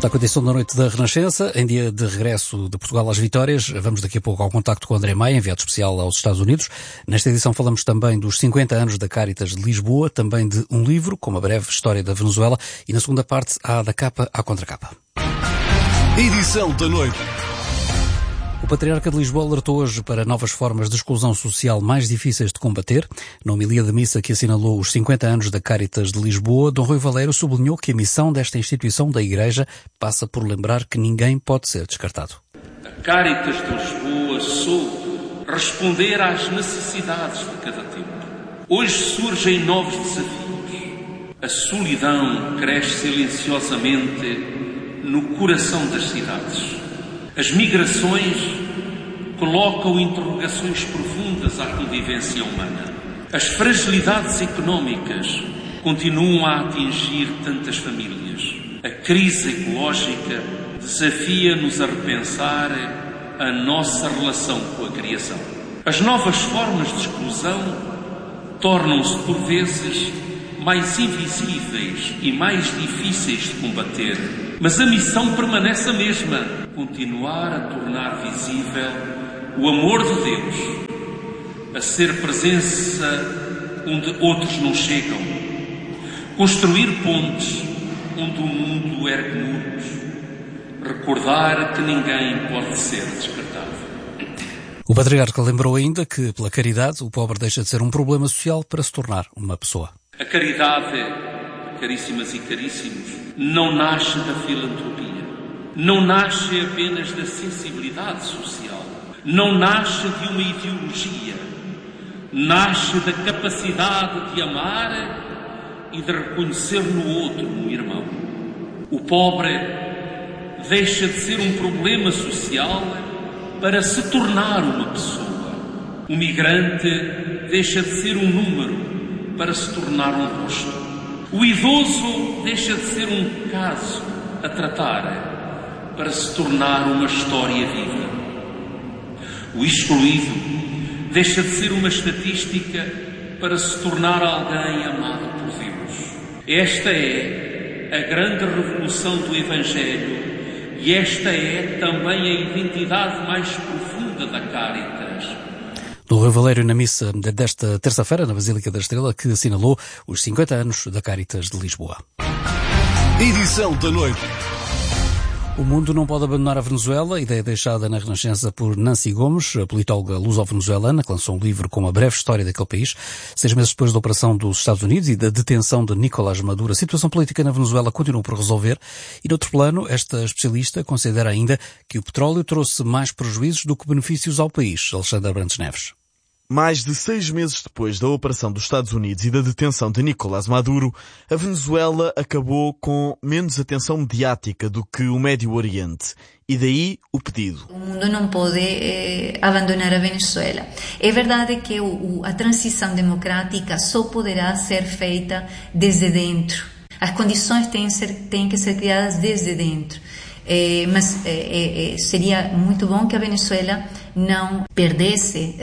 volta à condição da noite da Renascença, em dia de regresso de Portugal às vitórias. Vamos daqui a pouco ao contacto com o André Maia, enviado especial aos Estados Unidos. Nesta edição falamos também dos 50 anos da Caritas de Lisboa, também de um livro, com uma breve história da Venezuela, e na segunda parte há da capa à contracapa. Edição da noite. O Patriarca de Lisboa alertou hoje para novas formas de exclusão social mais difíceis de combater. Na homilia da missa que assinalou os 50 anos da Caritas de Lisboa, Dom Rui Valério sublinhou que a missão desta instituição da Igreja passa por lembrar que ninguém pode ser descartado. A Caritas de Lisboa soube responder às necessidades de cada tempo. Hoje surgem novos desafios. A solidão cresce silenciosamente no coração das cidades. As migrações colocam interrogações profundas à convivência humana. As fragilidades económicas continuam a atingir tantas famílias. A crise ecológica desafia-nos a repensar a nossa relação com a criação. As novas formas de exclusão tornam-se, por vezes, mais invisíveis e mais difíceis de combater. Mas a missão permanece a mesma: continuar a tornar visível o amor de Deus, a ser presença onde outros não chegam, construir pontes onde o mundo ergue muros, recordar que ninguém pode ser descartado. O Patriarca lembrou ainda que, pela caridade, o pobre deixa de ser um problema social para se tornar uma pessoa. A caridade, caríssimas e caríssimos, não nasce da filantropia, não nasce apenas da sensibilidade social, não nasce de uma ideologia, nasce da capacidade de amar e de reconhecer no outro um irmão. O pobre deixa de ser um problema social para se tornar uma pessoa. O migrante deixa de ser um número para se tornar um rosto. O idoso deixa de ser um caso a tratar para se tornar uma história viva. O excluído deixa de ser uma estatística para se tornar alguém amado por Deus. Esta é a grande revolução do Evangelho e esta é também a identidade mais profunda da Caritas. Do Rui Valério na missa desta terça-feira na Basílica da Estrela, que assinalou os 50 anos da Caritas de Lisboa. Edição da noite. O mundo não pode abandonar a Venezuela, ideia deixada na Renascença por Nancy Gomes, a politóloga luso-venezuelana, que lançou um livro com uma breve história daquele país. 6 meses depois da operação dos Estados Unidos e da detenção de Nicolás Maduro, a situação política na Venezuela continua por resolver. E, de outro plano, esta especialista considera ainda que o petróleo trouxe mais prejuízos do que benefícios ao país. Alexandre Abrantes Neves. Mais de 6 meses depois da operação dos Estados Unidos e da detenção de Nicolás Maduro, a Venezuela acabou com menos atenção mediática do que o Médio Oriente. E daí o pedido. O mundo não pode abandonar a Venezuela. É verdade que a transição democrática só poderá ser feita desde dentro. As condições têm que ser criadas desde dentro. Mas seria muito bom que a Venezuela não perdesse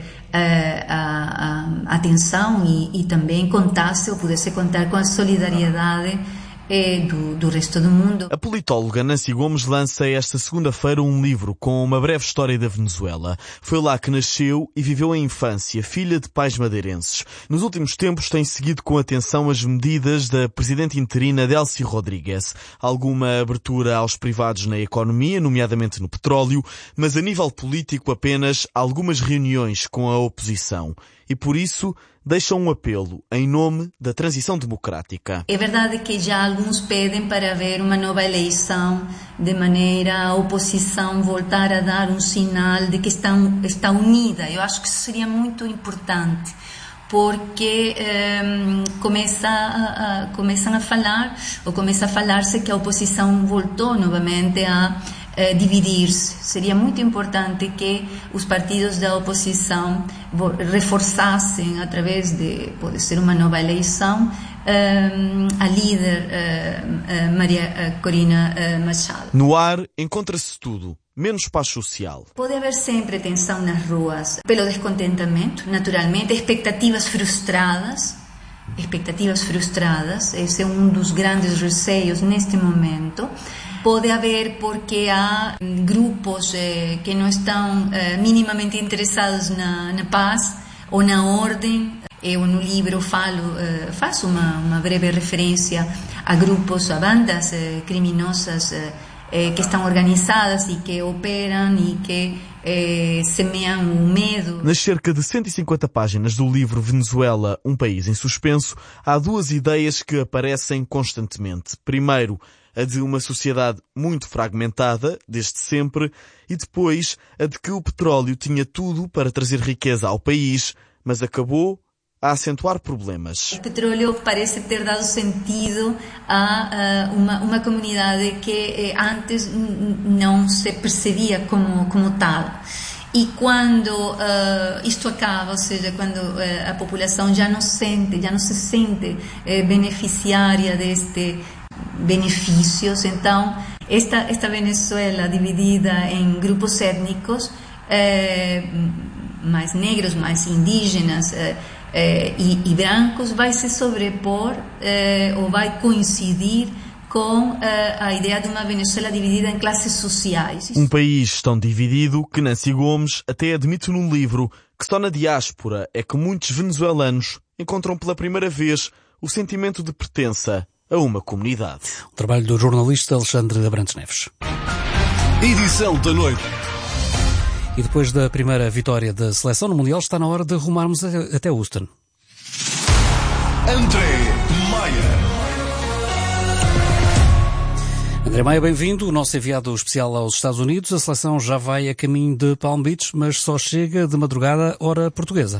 a atenção e também contasse ou pudesse contar com a solidariedade do resto do mundo. A politóloga Nancy Gomes lança esta segunda-feira um livro com uma breve história da Venezuela. Foi lá que nasceu e viveu a infância, filha de pais madeirenses. Nos últimos tempos tem seguido com atenção as medidas da presidente interina Delcy Rodríguez. Alguma abertura aos privados na economia, nomeadamente no petróleo, mas a nível político apenas algumas reuniões com a oposição. E por isso deixa um apelo em nome da transição democrática. É verdade que já alguns pedem para haver uma nova eleição, de maneira a oposição voltar a dar um sinal de que está unida. Eu acho que isso seria muito importante, porque começa a falar-se que a oposição voltou novamente a dividir-se. Seria muito importante que os partidos da oposição reforçassem, através de, pode ser uma nova eleição, a líder Maria Corina Machado. No ar encontra-se tudo, menos paz social. Pode haver sempre tensão nas ruas, pelo descontentamento, naturalmente, expectativas frustradas, esse é um dos grandes receios neste momento. Pode haver porque há grupos que não estão minimamente interessados na paz ou na ordem. Eu no livro faço uma breve referência a grupos, a bandas criminosas que estão organizadas e que operam e que semeiam o medo. Nas cerca de 150 páginas do livro Venezuela, um país em suspenso, há duas ideias que aparecem constantemente. Primeiro, a de uma sociedade muito fragmentada, desde sempre, e depois a de que o petróleo tinha tudo para trazer riqueza ao país, mas acabou a acentuar problemas. O petróleo parece ter dado sentido a uma comunidade que antes não se percebia como tal. E quando isto acaba, ou seja, quando a população já não se sente beneficiária deste benefícios, então esta Venezuela dividida em grupos étnicos, mais negros, mais indígenas e brancos, vai se sobrepor ou vai coincidir com a ideia de uma Venezuela dividida em classes sociais. Um país tão dividido que Nancy Gomes até admite num livro que só na diáspora é que muitos venezuelanos encontram pela primeira vez o sentimento de pertença a uma comunidade. O trabalho do jornalista Alexandre Abrantes Neves. Edição da noite. E depois da primeira vitória da seleção no Mundial, está na hora de rumarmos até Houston. André Maia. André Maia, bem-vindo. O nosso enviado especial aos Estados Unidos. A seleção já vai a caminho de Palm Beach, mas só chega de madrugada, hora portuguesa.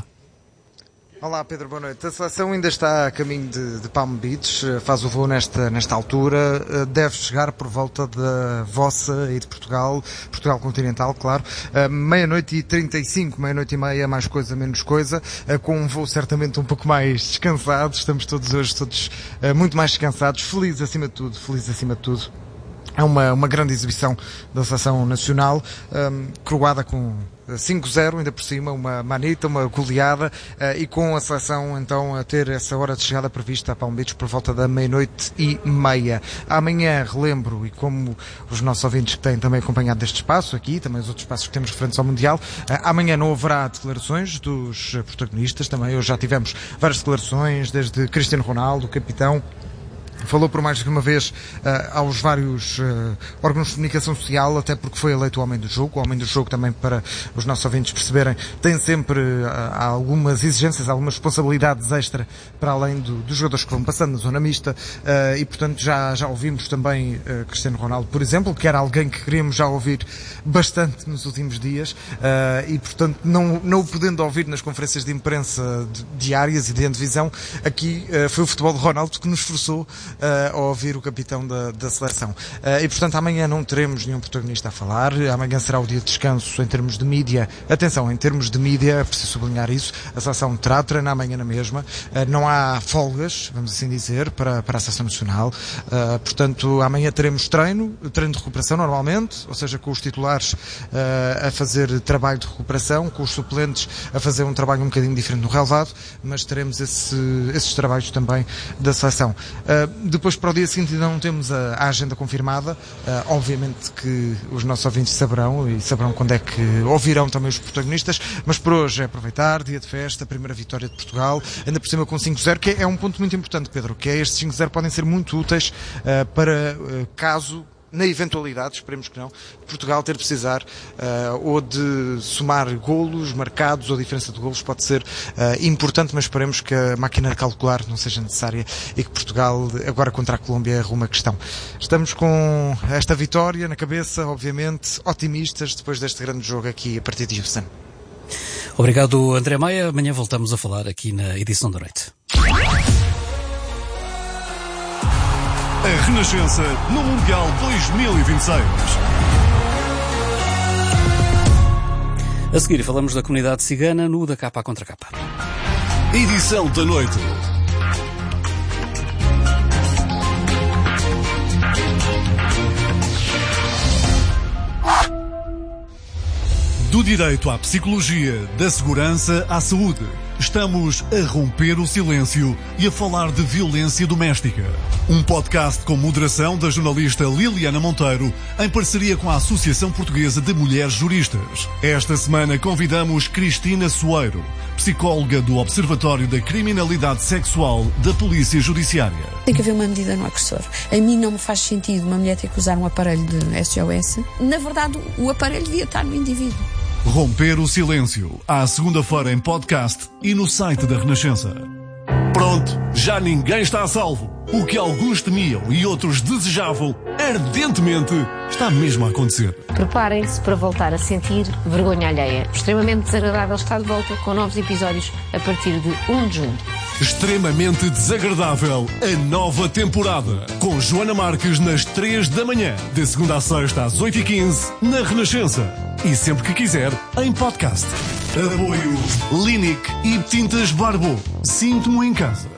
Olá Pedro, boa noite. A seleção ainda está a caminho de Palm Beach, faz o voo nesta altura, deve chegar por volta da vossa e de Portugal continental, claro, meia-noite e 35, meia-noite e meia, mais coisa, menos coisa, com um voo certamente um pouco mais descansado. Estamos todos hoje muito mais descansados, felizes acima de tudo. É uma grande exibição da seleção nacional, coroada com 5-0, ainda por cima, uma manita, uma goleada, e com a seleção então a ter essa hora de chegada prevista a Palm Beach por volta da meia-noite e meia. Amanhã, relembro, e como os nossos ouvintes que têm também acompanhado deste espaço aqui, também os outros espaços que temos referentes ao Mundial, amanhã não haverá declarações dos protagonistas, também hoje já tivemos várias declarações, desde Cristiano Ronaldo, o capitão, falou por mais de uma vez aos vários órgãos de comunicação social, até porque foi eleito o Homem do Jogo. O Homem do Jogo, também para os nossos ouvintes perceberem, tem sempre algumas exigências, algumas responsabilidades extra para além dos jogadores que vão passando na zona mista, e portanto já ouvimos também Cristiano Ronaldo, por exemplo, que era alguém que queríamos já ouvir bastante nos últimos dias, e portanto não o podendo ouvir nas conferências de imprensa diárias e de antevisão, aqui foi o futebol de Ronaldo que nos forçou a ouvir o capitão da seleção. E portanto amanhã não teremos nenhum protagonista a falar, amanhã será o dia de descanso em termos de mídia. Atenção, em termos de mídia, é preciso sublinhar isso, a seleção terá treino amanhã na mesma, não há folgas, vamos assim dizer, para a seleção nacional, portanto amanhã teremos treino de recuperação normalmente, ou seja, com os titulares a fazer trabalho de recuperação, com os suplentes a fazer um trabalho um bocadinho diferente no relevado, mas teremos esses trabalhos também da seleção. Depois, para o dia seguinte, ainda não temos a agenda confirmada. Obviamente que os nossos ouvintes saberão quando é que ouvirão também os protagonistas, mas por hoje é aproveitar, dia de festa, primeira vitória de Portugal, ainda por cima com 5-0, que é um ponto muito importante, Pedro, que estes 5-0 podem ser muito úteis para caso, na eventualidade, esperemos que não, Portugal ter de precisar ou de somar golos marcados, ou a diferença de golos pode ser importante, mas esperemos que a máquina de calcular não seja necessária e que Portugal, agora contra a Colômbia, arrume a questão. Estamos com esta vitória na cabeça, obviamente, otimistas depois deste grande jogo aqui a partir de Houston. Obrigado, André Maia. Amanhã voltamos a falar aqui na edição da noite. A Renascença no Mundial 2026. A seguir falamos da comunidade cigana no Da Capa à Contra Capa. Edição da noite. Do direito à psicologia, da segurança à saúde. Estamos a romper o silêncio e a falar de violência doméstica. Um podcast com moderação da jornalista Liliana Monteiro, em parceria com a Associação Portuguesa de Mulheres Juristas. Esta semana convidamos Cristina Soeiro, psicóloga do Observatório da Criminalidade Sexual da Polícia Judiciária. Tem que haver uma medida no agressor. A mim não me faz sentido uma mulher ter que usar um aparelho de SOS. Na verdade, o aparelho devia estar no indivíduo. Romper o silêncio, à segunda-feira em podcast e no site da Renascença. Pronto, já ninguém está a salvo. O que alguns temiam e outros desejavam ardentemente está mesmo a acontecer. Preparem-se para voltar a sentir vergonha alheia. Extremamente desagradável está de volta com novos episódios a partir de 1 de junho. Extremamente desagradável, a nova temporada. Com Joana Marques nas 3 da manhã, de segunda a sexta às 8h15, na Renascença. E sempre que quiser, em podcast. Apoio Linic e Tintas Barbo. Sinto-me em casa.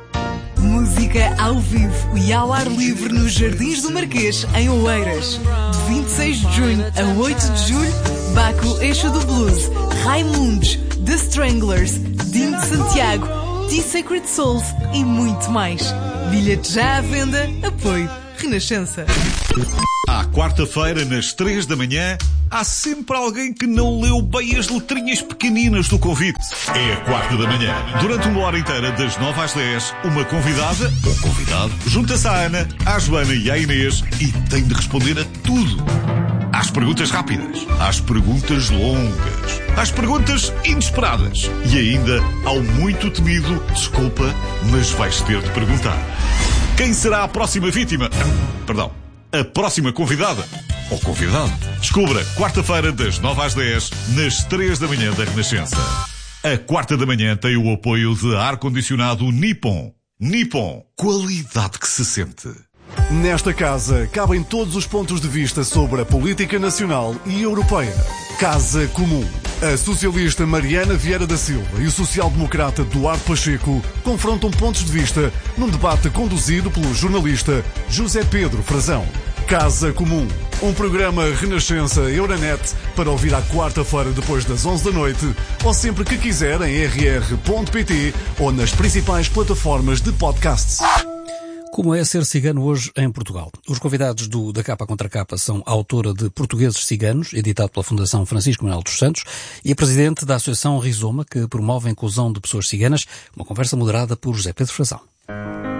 Música ao vivo e ao ar livre nos Jardins do Marquês, em Oeiras. De 26 de junho a 8 de julho, Baco Eixo do Blues, Raimundos, The Stranglers, Dinho de Santiago, T-Sacred Souls e muito mais. Bilhete já à venda, apoio Renascença. À quarta-feira, nas 3 da manhã, há sempre alguém que não leu bem as letrinhas pequeninas do convite. É a quarta da manhã. Durante uma hora inteira, das 9 às 10, uma convidada, ou convidado, junta-se à Ana, à Joana e à Inês e tem de responder a tudo. Às perguntas rápidas, às perguntas longas, às perguntas inesperadas e ainda ao muito temido, desculpa, mas vais ter de perguntar. Quem será a próxima vítima? Perdão, a próxima convidada ou convidado? Descubra quarta-feira das 9 às 10 nas 3 da manhã da Renascença. A quarta da manhã tem o apoio de ar-condicionado Nippon. Nippon, qualidade que se sente. Nesta casa cabem todos os pontos de vista sobre a política nacional e europeia. Casa Comum. A socialista Mariana Vieira da Silva e o social-democrata Duarte Pacheco confrontam pontos de vista num debate conduzido pelo jornalista José Pedro Frazão. Casa Comum. Um programa Renascença Euronet para ouvir à quarta-feira depois das 11 da noite ou sempre que quiser em rr.pt ou nas principais plataformas de podcasts. Como é ser cigano hoje em Portugal? Os convidados do Da Capa Contra Capa são a autora de Portugueses Ciganos, editado pela Fundação Francisco Manuel dos Santos, e a presidente da Associação Rizoma, que promove a inclusão de pessoas ciganas, uma conversa moderada por José Pedro Frazão.